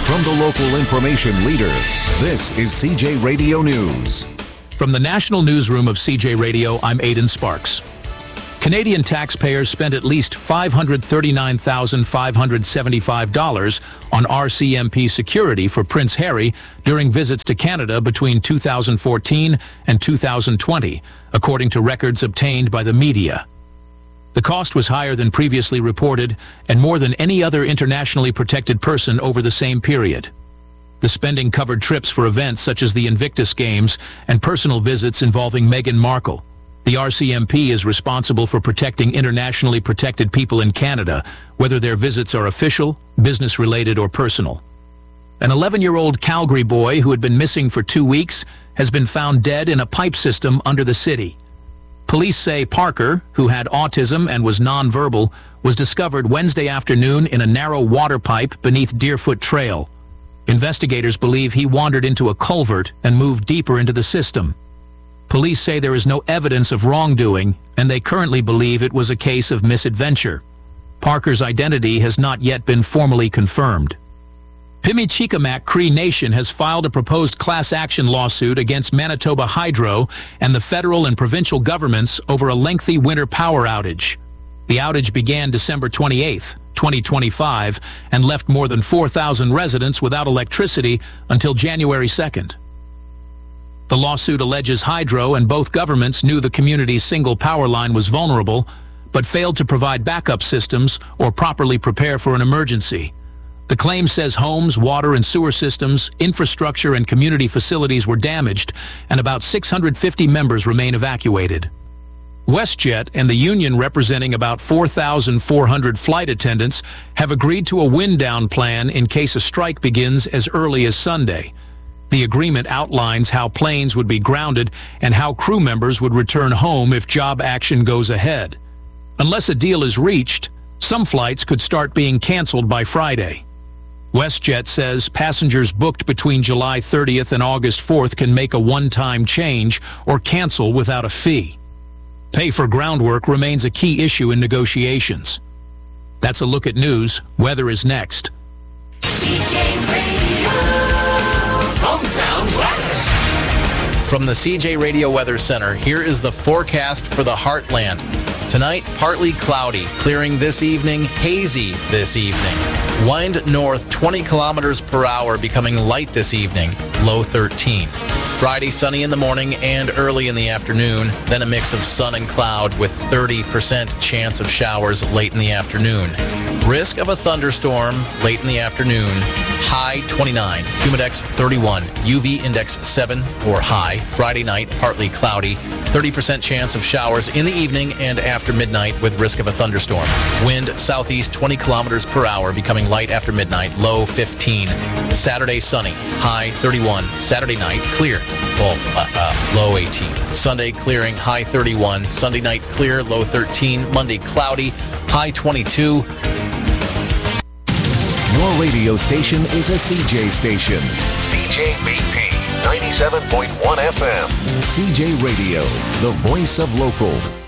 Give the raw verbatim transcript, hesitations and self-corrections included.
From the local information leader, this is C J Radio News. From the National Newsroom of C J Radio, I'm Aidan Sparks. Canadian taxpayers spent at least five hundred thirty-nine thousand five hundred seventy-five dollars on R C M P security for Prince Harry during visits to Canada between two thousand fourteen and two thousand twenty, according to records obtained by the media. The cost was higher than previously reported and more than any other internationally protected person over the same period. The spending covered trips for events such as the Invictus Games and personal visits involving Meghan Markle. The R C M P is responsible for protecting internationally protected people in Canada, whether their visits are official, business-related, or personal. An eleven-year-old Calgary boy who had been missing for two weeks has been found dead in a pipe system under the city. Police say Parker, who had autism and was nonverbal, was discovered Wednesday afternoon in a narrow water pipe beneath Deerfoot Trail. Investigators believe he wandered into a culvert and moved deeper into the system. Police say there is no evidence of wrongdoing, and they currently believe it was a case of misadventure. Parker's identity has not yet been formally confirmed. Pimicikamak Cree Nation has filed a proposed class action lawsuit against Manitoba Hydro and the federal and provincial governments over a lengthy winter power outage. The outage began December twenty-eighth, twenty twenty-five, and left more than four thousand residents without electricity until January second. The lawsuit alleges Hydro and both governments knew the community's single power line was vulnerable, but failed to provide backup systems or properly prepare for an emergency. The claim says homes, water and sewer systems, infrastructure and community facilities were damaged, and about six hundred fifty members remain evacuated. WestJet and the union representing about four thousand four hundred flight attendants have agreed to a wind-down plan in case a strike begins as early as Sunday. The agreement outlines how planes would be grounded and how crew members would return home if job action goes ahead. Unless a deal is reached, some flights could start being canceled by Friday. WestJet says passengers booked between July thirtieth and August fourth can make a one-time change or cancel without a fee. Pay for groundwork remains a key issue in negotiations. That's a look at news. Weather is next. C J Radio Hometown Weather. From the C J Radio Weather Center, here is the forecast for the Heartland. Tonight, partly cloudy, clearing this evening, hazy this evening. Wind north twenty kilometers per hour, becoming light this evening, low thirteen. Friday, sunny in the morning and early in the afternoon, then a mix of sun and cloud with thirty percent chance of showers late in the afternoon. Risk of a thunderstorm late in the afternoon, high twenty-nine, humidex thirty-one, U V index seven or high. Friday night, partly cloudy, thirty percent chance of showers in the evening and after midnight with risk of a thunderstorm. Wind southeast twenty kilometers per hour, becoming light after midnight, low fifteen. Saturday, sunny, high thirty-one. Saturday night, clear, well, uh, uh, low eighteen. Sunday, clearing, high thirty-one. Sunday night, clear, low thirteen. Monday, cloudy, high twenty-two. Your radio station is a C J station. C J B P ninety-seven point one F M. C J Radio, the voice of local.